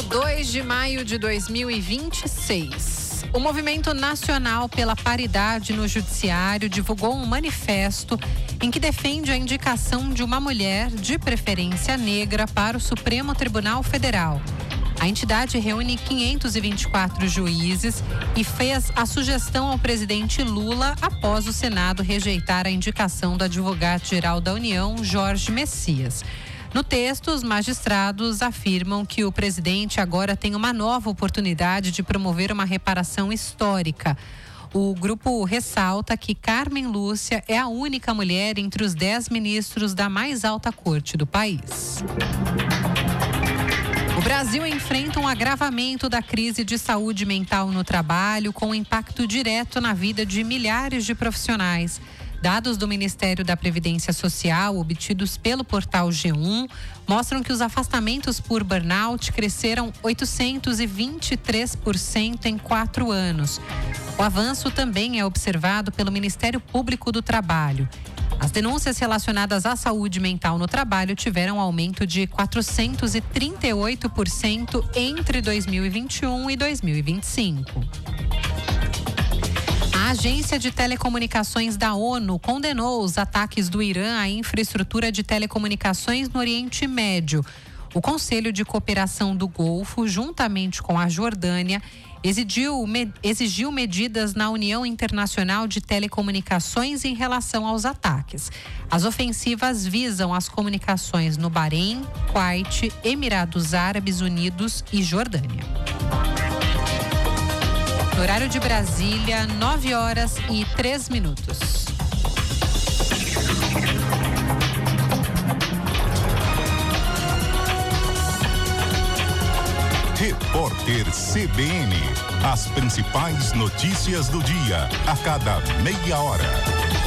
2 de maio de 2026. O Movimento Nacional pela Paridade no Judiciário divulgou um manifesto em que defende a indicação de uma mulher, de preferência negra, para o Supremo Tribunal Federal. A entidade reúne 524 juízes e fez a sugestão ao presidente Lula após o Senado rejeitar a indicação do advogado-geral da União, Jorge Messias. No texto, os magistrados afirmam que o presidente agora tem uma nova oportunidade de promover uma reparação histórica. O grupo ressalta que Carmen Lúcia é a única mulher entre os 10 ministros da mais alta corte do país. O Brasil enfrenta um agravamento da crise de saúde mental no trabalho, com impacto direto na vida de milhares de profissionais. Dados do Ministério da Previdência Social, obtidos pelo portal G1, mostram que os afastamentos por burnout cresceram 823% em 4 anos. O avanço também é observado pelo Ministério Público do Trabalho. As denúncias relacionadas à saúde mental no trabalho tiveram aumento de 438% entre 2021 e 2025. A Agência de Telecomunicações da ONU condenou os ataques do Irã à infraestrutura de telecomunicações no Oriente Médio. O Conselho de Cooperação do Golfo, juntamente com a Jordânia, exigiu medidas na União Internacional de Telecomunicações em relação aos ataques. As ofensivas visam as comunicações no Bahrein, Kuwait, Emirados Árabes Unidos e Jordânia. No horário de Brasília, 9h03. Repórter CBN. As principais notícias do dia, a cada meia hora.